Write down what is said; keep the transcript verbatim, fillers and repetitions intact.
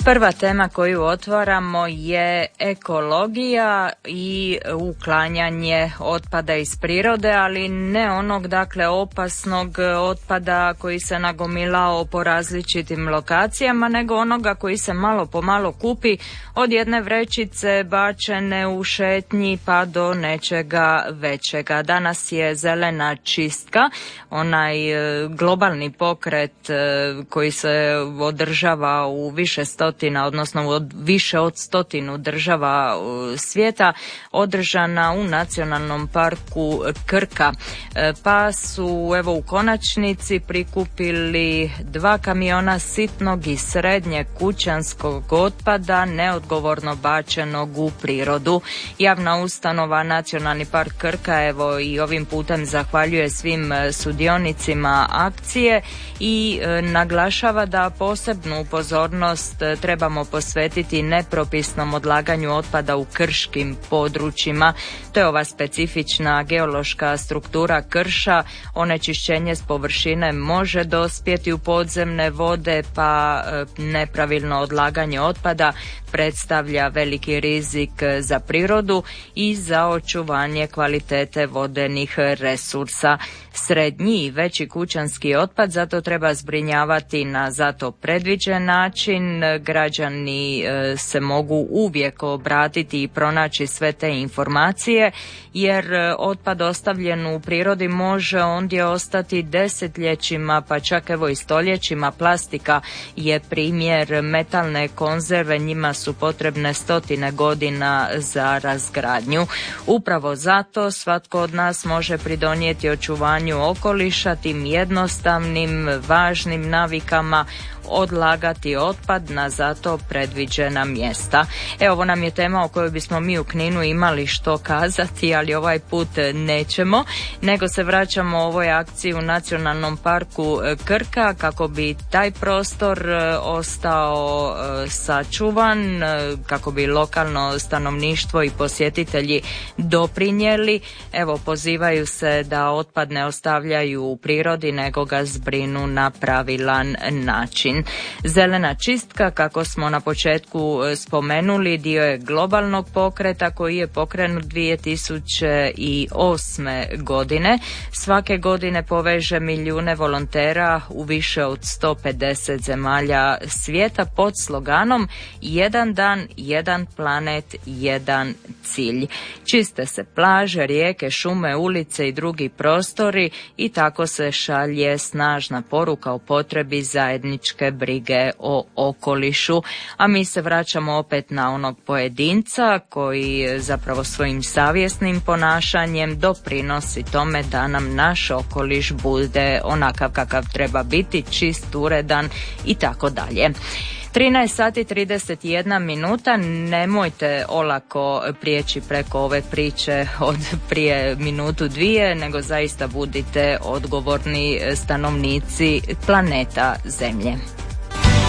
Prva tema koju otvaramo je ekologija i uklanjanje otpada iz prirode, ali ne onog dakle opasnog otpada koji se nagomilao po različitim lokacijama, nego onoga koji se malo po malo kupi od jedne vrećice bačene u šetnji pa do nečega većega. Danas je zelena čistka, onaj globalni pokret koji se održava u više stotina, odnosno od više od stotinu država svijeta, održana u Nacionalnom parku Krka. Pa su evo u konačnici prikupili dva kamiona sitnog i srednjeg kućanskog otpada neodgovorno bačenog u prirodu. Javna ustanova Nacionalni park Krka evo i ovim putem zahvaljuje svim sudionicima akcije i e, naglašava da posebnu pozornost trebamo posvetiti nepropisnom odlaganju otpada u krškim područjima. To je ova specifična geološka struktura krša. Onečišćenje s površine može dospjeti u podzemne vode, pa nepravilno odlaganje otpada predstavlja veliki rizik za prirodu i za očuvanje kvalitete vodenih resursa. Srednji i veći kućanski otpad zato treba zbrinjavati na zato predviđen način. Građani se mogu uvijek obratiti i pronaći sve te informacije, jer otpad ostavljen u prirodi može ondje ostati desetljećima, pa čak evo i stoljećima. Plastika je primjer, metalne konzerve, njima su potrebne stotine godina za razgradnju. Upravo zato svatko od nas može pridonijeti očuvanju okoliša tim jednostavnim, važnim navikama odlagati otpad na zato predviđena mjesta. Evo, ovo nam je tema o kojoj bismo mi u Kninu imali što kazati, ali ovaj put nećemo, nego se vraćamo ovoj akciji u Nacionalnom parku Krka kako bi taj prostor ostao sačuvan, kako bi lokalno stanovništvo i posjetitelji doprinijeli. Evo, pozivaju se da otpad ne ostavljaju u prirodi, nego ga zbrinu na pravilan način. Zelena čistka, kako smo na početku spomenuli, dio je globalnog pokreta koji je pokrenut dvije tisuće osme. godine. Svake godine poveže milijune volontera u više od sto pedeset zemalja svijeta pod sloganom jedan dan, jedan planet, jedan cilj. Čiste se plaže, rijeke, šume, ulice i drugi prostori i tako se šalje snažna poruka o potrebi zajedničke brige o okolišu. A mi se vraćamo opet na onog pojedinca koji zapravo svojim savjesnim ponašanjem doprinosi tome da nam naš okoliš bude onakav kakav treba biti, čist, uredan i tako dalje. trinaest sati trideset jedna minuta, nemojte olako prijeći preko ove priče od prije minutu dvije, nego zaista budite odgovorni stanovnici planeta Zemlje.